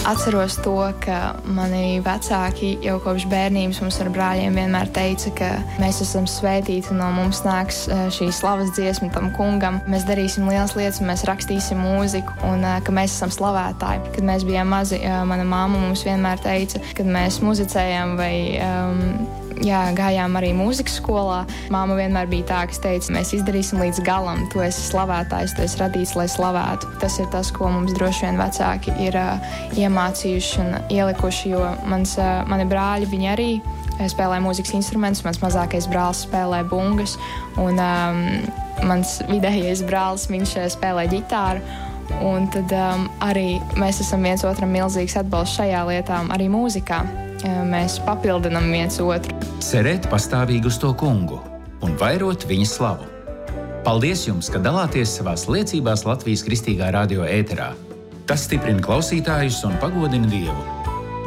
Atceros to, ka mani vecāki jau kopš bērnības mums ar brāļiem vienmēr teica, ka mēs esam svētīti un no mums nāks šī slavas dziesma tam kungam. Mēs darīsim lielas lietas, mēs rakstīsim mūziku un ka mēs esam slavētāji. Kad mēs bijām mazi, mana mamma mums vienmēr teica, kad mēs muzicējām vai gājām arī mūzikas skolā. Māma vienmēr bija tā, kas teica, mēs izdarīsim līdz galam, tu esi slavētājs, tu esi radīts, lai slavētu. Tas ir tas, ko mums droši vien vecāki ir iemācījuši un ielikuši, jo mani brāļi, viņi arī spēlē mūzikas instrumentus, mans mazākais brālis spēlē bungas, un mans vidējais brālis, viņš spēlē ģitāru. Un tad arī mēs esam viens otram milzīgs atbalsts šajā lietā, arī mūzikā. Mēs papildinam viens otru. Cerēt pastāvīgi uz to kungu un vairot viņa slavu. Paldies jums, ka dalāties savās liecībās Latvijas Kristīgā radio ēterā. Tas stiprina klausītājus un pagodina Dievu.